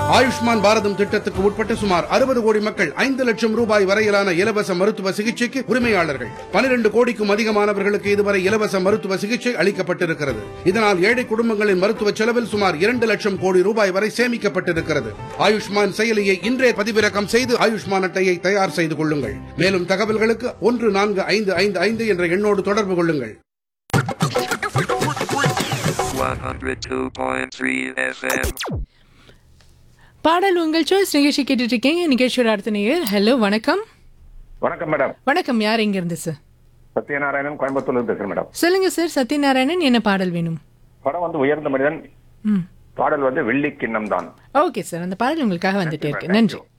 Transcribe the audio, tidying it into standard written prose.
ஆயுஷ்மான் பாரதம் திட்டத்துக்கு உட்பட்ட சுமார் 60 கோடி மக்கள் 5 லட்சம் ரூபாய் வரையிலான இலவச மருத்துவ சிகிச்சைக்கு உரிமையாளர்கள். 12 கோடிக்கும் அதிகமானவர்களுக்கு இதுவரை இலவச மருத்துவ சிகிச்சை அளிக்கப்பட்டிருக்கிறது. இதனால் ஏழை குடும்பங்களின் மருத்துவ செலவில் சுமார் 2 லட்சம் கோடி ரூபாய் வரை சேமிக்கப்பட்டிருக்கிறது. ஆயுஷ்மான் செயலியை இன்றே பதிவிறக்கம் செய்து ஆயுஷ்மான் அட்டையை தயார் செய்து கொள்ளுங்கள். மேலும் தகவல்களுக்கு 14555 என்ற எண்ணோடு தொடர்பு கொள்ளுங்கள். 102.3 FM. பாடல் உங்கள் சாய்ஸ் நிகழ்ச்சி கேட்டுட்டு இருக்கீங்க. நிகழ்ச்சியோட அடுத்த நேயர். ஹலோ, வணக்கம். வணக்கம் மேடம். வணக்கம். யார் எங்க இருந்து சார்? சத்யநாராயணன், கோயம்புத்தூர்ல இருந்து பேசுறேன் மேடம். சொல்லுங்க சார். சத்யநாராயணன், என்ன பாடல் வேணும்? படம் உயர்ந்த மனிதன். பாடல் வெள்ளி கிண்ணம் தான். ஓகே சார், அந்த பாடல் உங்களுக்காக வந்துட்டே இருக்கு. நன்றி.